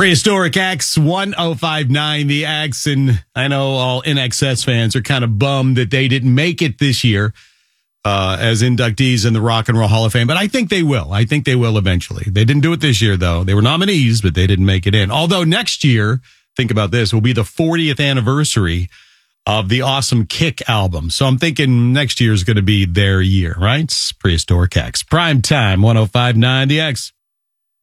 Prehistoric X 1059, the X. And I know all NXS fans are kind of bummed that they didn't make it this year as inductees in the Rock and Roll Hall of Fame. But I think they will. I think they will eventually. They didn't do it this year, though. They were nominees, but they didn't make it in. Although next year, think about this, will be the 40th anniversary of the Awesome Kick album. So I'm thinking next year is going to be their year, right? It's Prehistoric X. Prime time, 1059, the X.